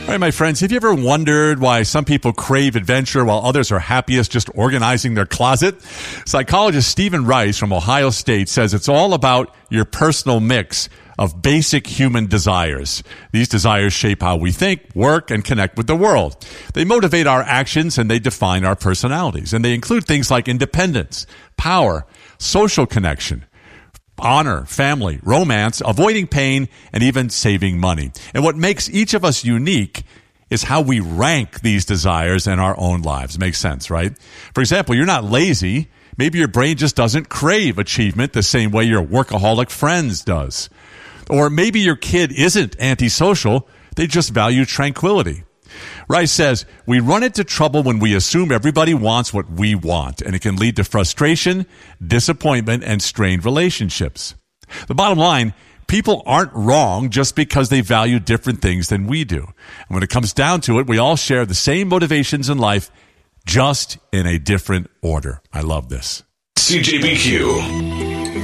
All right, my friends, have you ever wondered why some people crave adventure while others are happiest just organizing their closet? Psychologist Stephen Rice from Ohio State says it's all about your personal mix of basic human desires. These desires shape how we think, work, and connect with the world. They motivate our actions and they define our personalities. And they include things like independence, power, social connection, honor, family, romance, avoiding pain, and even saving money. And what makes each of us unique is how we rank these desires in our own lives. Makes sense, right? For example, you're not lazy. Maybe your brain just doesn't crave achievement the same way your workaholic friends does. Or maybe your kid isn't antisocial. They just value tranquility. Rice says, we run into trouble when we assume everybody wants what we want, and it can lead to frustration, disappointment, and strained relationships. The bottom line, people aren't wrong just because they value different things than we do. And when it comes down to it, we all share the same motivations in life, just in a different order. I love this. CJBQ.